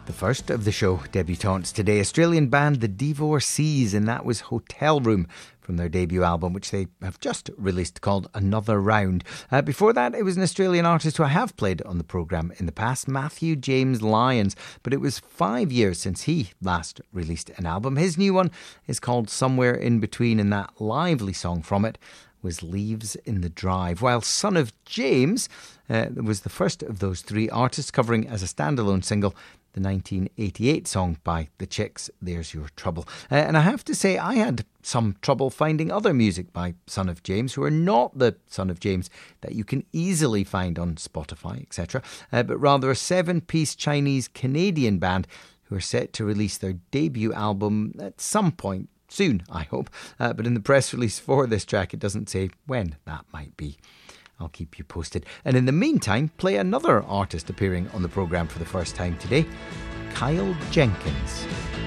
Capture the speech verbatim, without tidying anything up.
The first of the show debutantes today, Australian band The Divorcees, and that was Hotel Room from their debut album, which they have just released, called Another Round. Uh, before that, it was an Australian artist who I have played on the programme in the past, Matthew James Lyons, but it was five years since he last released an album. His new one is called Somewhere in Between, and that lively song from it was Leaves in the Drive, while Son of James uh, was the first of those three artists, covering as a standalone single the nineteen eighty-eight song by The Chicks, There's Your Trouble. Uh, and I have to say, I had some trouble finding other music by Son of James, who are not the Son of James that you can easily find on Spotify, et cetera, uh, but rather a seven-piece Chinese-Canadian band who are set to release their debut album at some point soon, I hope. Uh, but in the press release for this track, it doesn't say when that might be. I'll keep you posted. And in the meantime, play another artist appearing on the programme for the first time today, Kyle Jenkins.